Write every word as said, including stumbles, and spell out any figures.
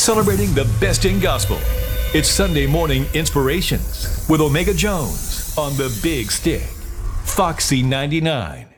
celebrating the best in gospel. It's Sunday Morning Inspirations with Omega Jones on the Big Stick, Foxy ninety-nine.